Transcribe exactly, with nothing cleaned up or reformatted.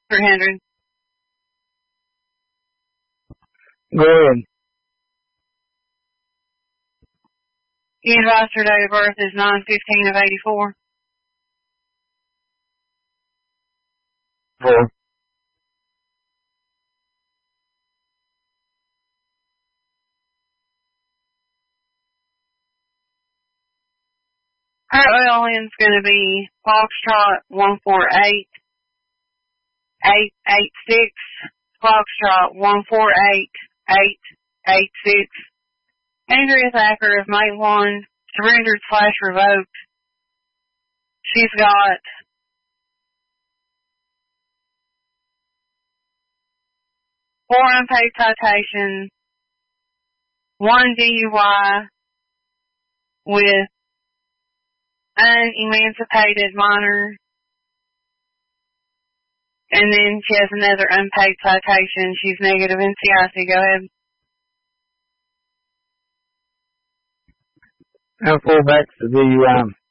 three hundred. Go ahead. You advised her date of birth is nine fifteen of eighty-four. Four. Her O L N's going to be Foxtrot one four eight eight eight six, Foxtrot one four eight eight eight six. Andrea Thacker of May one, surrendered slash revoked. She's got four unpaid citations, one D U I with unemancipated minor, and then she has another unpaid citation. She's negative N C I C. Go ahead. I'll pull back to the D U I.